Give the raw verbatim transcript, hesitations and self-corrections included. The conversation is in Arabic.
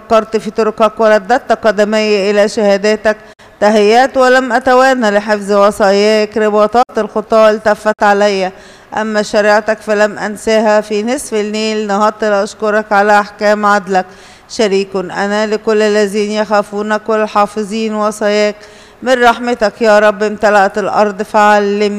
فكرت في طرقك ورددت قدمي إلى شهاداتك. تهيأت ولم أتوانى لحفظ وصاياك، رباطات الخطاة التفت علي، أما شريعتك فلم أنساها. في نصف الليل نهضت لأشكرك على أحكام عدلك. شريك أنا لكل الذين يخافونك والحافظين وصاياك. من رحمتك يا رب امتلأت الأرض، فعلمني